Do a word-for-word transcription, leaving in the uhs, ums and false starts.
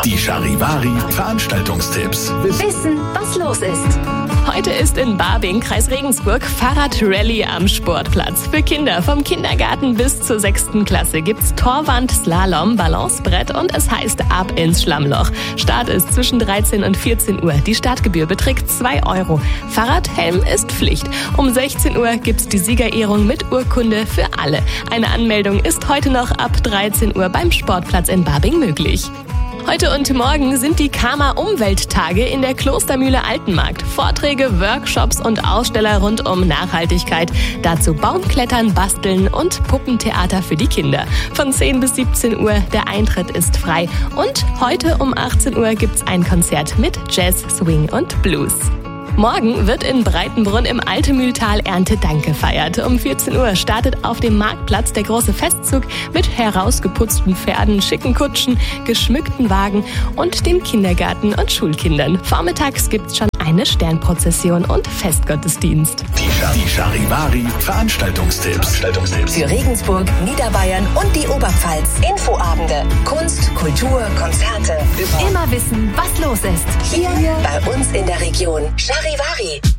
Die Charivari Veranstaltungstipps. Wissen, was los ist. Heute ist in Barbing, Kreis Regensburg, Fahrradrallye am Sportplatz. Für Kinder vom Kindergarten bis zur sechsten Klasse gibt's Torwand, Slalom, Balancebrett und es heißt ab ins Schlammloch. Start ist zwischen dreizehn und vierzehn Uhr. Die Startgebühr beträgt zwei Euro. Fahrradhelm ist Pflicht. Um sechzehn Uhr gibt's die Siegerehrung mit Urkunde für alle. Eine Anmeldung ist heute noch ab dreizehn Uhr beim Sportplatz in Barbing möglich. Heute und morgen sind die Kama-Umwelttage in der Klostermühle Altenmarkt. Vorträge, Workshops und Aussteller rund um Nachhaltigkeit. Dazu Baumklettern, Basteln und Puppentheater für die Kinder. Von zehn bis siebzehn Uhr, der Eintritt ist frei. Und heute um achtzehn Uhr gibt's ein Konzert mit Jazz, Swing und Blues. Morgen wird in Breitenbrunn im Altemühltal Erntedank gefeiert. Um vierzehn Uhr startet auf dem Marktplatz der große Festzug mit herausgeputzten Pferden, schicken Kutschen, geschmückten Wagen und den Kindergarten- und Schulkindern. Vormittags gibt's schon eine Sternprozession und Festgottesdienst. Die, die Charivari Veranstaltungstipps. Veranstaltungstipps. Für Regensburg, Niederbayern und die Oberpfalz. Infoabende, Kunst, Kultur, Konzerte. Immer wissen, was los ist. Hier bei uns in der Region. Charivari.